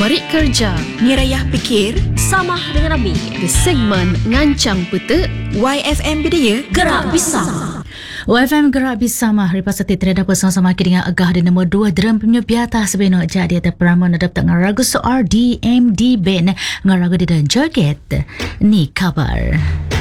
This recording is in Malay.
Merik kerja, Nirayah fikir, Samah dengan Nabi. di segmen Ngancang Petek, YFM Bidaya, Gerak Bersama. YFM Gerak Bersama Hari Pasati terhadap bersama-sama dengan agah di nombor 2 drum punya biata sebenarnya jadi ada peramu nadap tak ngaragu soal DMD Ben ngaragu di dan joget ni kabar.